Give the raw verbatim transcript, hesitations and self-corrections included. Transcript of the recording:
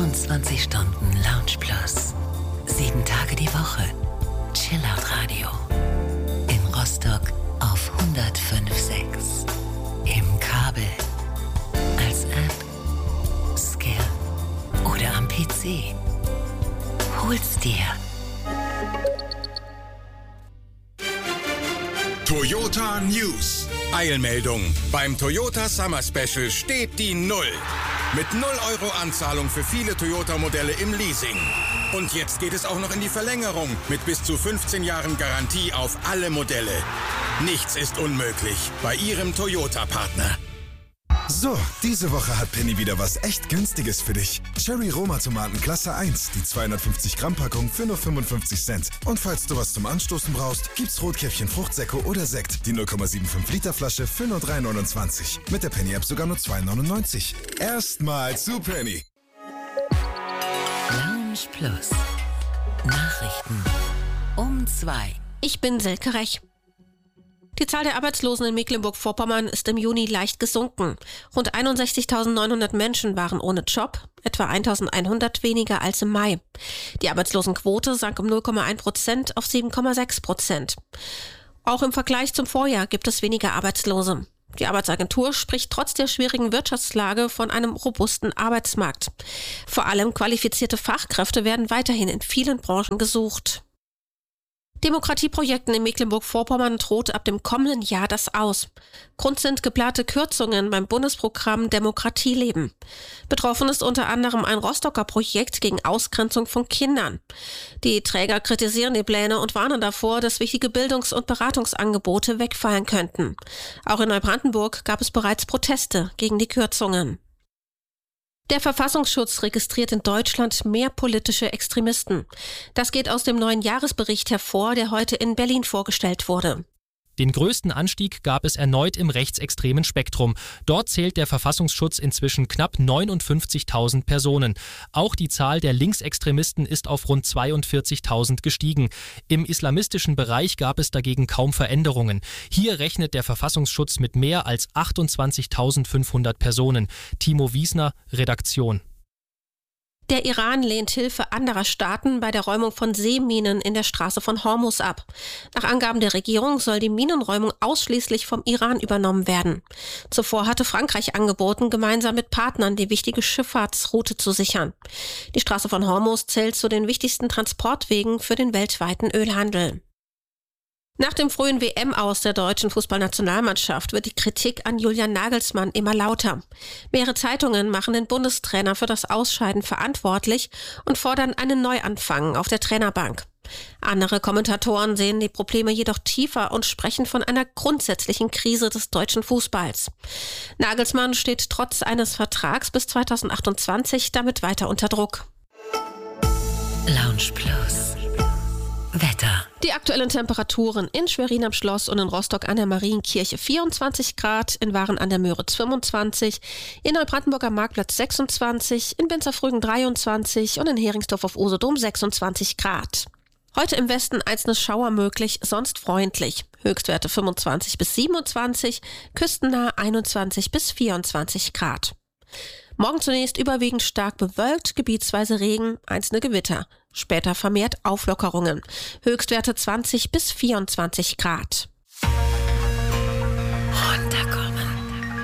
vierundzwanzig Stunden Lounge Plus. Sieben Tage die Woche. Chillout Radio. In Rostock auf hundertfünf Komma sechs. Im Kabel. Als App. Skill. Oder am P C. Hol's dir. Toyota News. Eilmeldung. Beim Toyota Summer Special steht die Null. Mit null Euro Anzahlung für viele Toyota-Modelle im Leasing. Und jetzt geht es auch noch in die Verlängerung mit bis zu fünfzehn Jahren Garantie auf alle Modelle. Nichts ist unmöglich bei Ihrem Toyota-Partner. So, diese Woche hat Penny wieder was echt Günstiges für dich. Cherry Roma Tomaten Klasse eins, die zweihundertfünfzig Gramm Packung für nur fünfundfünfzig Cent. Und falls du was zum Anstoßen brauchst, gibt's Rotkäppchen Fruchtsäcke oder Sekt, die null Komma fünfundsiebzig Liter Flasche für nur drei neunundzwanzig. Mit der Penny App sogar nur zwei neunundneunzig. Erstmal zu Penny. Lounge Plus. Nachrichten um zwei. Ich bin Silke Rech. Die Zahl der Arbeitslosen in Mecklenburg-Vorpommern ist im Juni leicht gesunken. Rund einundsechzigtausendneunhundert Menschen waren ohne Job, etwa eintausendeinhundert weniger als im Mai. Die Arbeitslosenquote sank um null Komma eins Prozent auf sieben Komma sechs Prozent. Auch im Vergleich zum Vorjahr gibt es weniger Arbeitslose. Die Arbeitsagentur spricht trotz der schwierigen Wirtschaftslage von einem robusten Arbeitsmarkt. Vor allem qualifizierte Fachkräfte werden weiterhin in vielen Branchen gesucht. Demokratieprojekten in Mecklenburg-Vorpommern droht ab dem kommenden Jahr das Aus. Grund sind geplante Kürzungen beim Bundesprogramm Demokratie leben. Betroffen ist unter anderem ein Rostocker Projekt gegen Ausgrenzung von Kindern. Die Träger kritisieren die Pläne und warnen davor, dass wichtige Bildungs- und Beratungsangebote wegfallen könnten. Auch in Neubrandenburg gab es bereits Proteste gegen die Kürzungen. Der Verfassungsschutz registriert in Deutschland mehr politische Extremisten. Das geht aus dem neuen Jahresbericht hervor, der heute in Berlin vorgestellt wurde. Den größten Anstieg gab es erneut im rechtsextremen Spektrum. Dort zählt der Verfassungsschutz inzwischen knapp neunundfünfzigtausend Personen. Auch die Zahl der Linksextremisten ist auf rund zweiundvierzigtausend gestiegen. Im islamistischen Bereich gab es dagegen kaum Veränderungen. Hier rechnet der Verfassungsschutz mit mehr als achtundzwanzigtausendfünfhundert Personen. Timo Wiesner, Redaktion. Der Iran lehnt Hilfe anderer Staaten bei der Räumung von Seeminen in der Straße von Hormuz ab. Nach Angaben der Regierung soll die Minenräumung ausschließlich vom Iran übernommen werden. Zuvor hatte Frankreich angeboten, gemeinsam mit Partnern die wichtige Schifffahrtsroute zu sichern. Die Straße von Hormuz zählt zu den wichtigsten Transportwegen für den weltweiten Ölhandel. Nach dem frühen W M-Aus der deutschen Fußballnationalmannschaft wird die Kritik an Julian Nagelsmann immer lauter. Mehrere Zeitungen machen den Bundestrainer für das Ausscheiden verantwortlich und fordern einen Neuanfang auf der Trainerbank. Andere Kommentatoren sehen die Probleme jedoch tiefer und sprechen von einer grundsätzlichen Krise des deutschen Fußballs. Nagelsmann steht trotz eines Vertrags bis zweitausendachtundzwanzig damit weiter unter Druck. Lounge Plus. Wetter. Die aktuellen Temperaturen in Schwerin am Schloss und in Rostock an der Marienkirche vierundzwanzig Grad, in Waren an der Müritz fünfundzwanzig, in Neubrandenburg am Marktplatz sechsundzwanzig, in Binzerfrügen dreiundzwanzig und in Heringsdorf auf Usedom sechsundzwanzig Grad. Heute im Westen einzelne Schauer möglich, sonst freundlich. Höchstwerte fünfundzwanzig bis siebenundzwanzig, küstennah einundzwanzig bis vierundzwanzig Grad. Morgen zunächst überwiegend stark bewölkt, gebietsweise Regen, einzelne Gewitter. Später vermehrt Auflockerungen. Höchstwerte zwanzig bis vierundzwanzig Grad. Runterkommen.